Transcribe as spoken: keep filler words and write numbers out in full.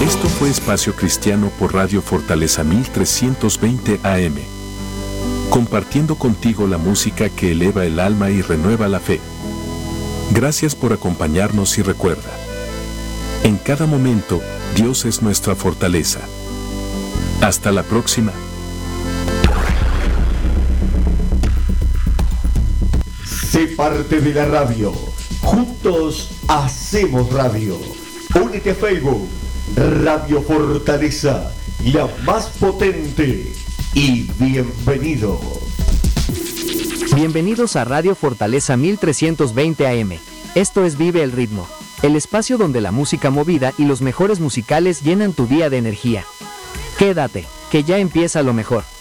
Esto fue Espacio Cristiano por Radio Fortaleza mil trescientos veinte A M. Compartiendo contigo la música que eleva el alma y renueva la fe. Gracias por acompañarnos y recuerda, en cada momento, Dios es nuestra fortaleza. Hasta la próxima. Sé parte de la radio. Juntos hacemos radio. Únete a Facebook. Radio Fortaleza, la más potente. Y bienvenido. Bienvenidos a Radio Fortaleza mil trescientos veinte A M. Esto es Vive el Ritmo, el espacio donde la música movida y los mejores musicales llenan tu día de energía. Quédate, que ya empieza lo mejor.